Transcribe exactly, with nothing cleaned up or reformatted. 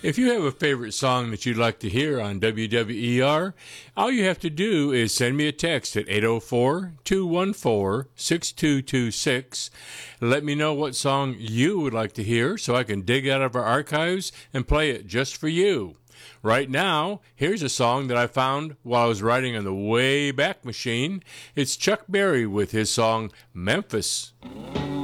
If you have a favorite song that you'd like to hear on W W E R, all you have to do is send me a text at eight oh four, two one four, six two two six. Let me know what song you would like to hear so I can dig out of our archives and play it just for you. Right now, here's a song that I found while I was riding on the Wayback Machine. It's Chuck Berry with his song Memphis.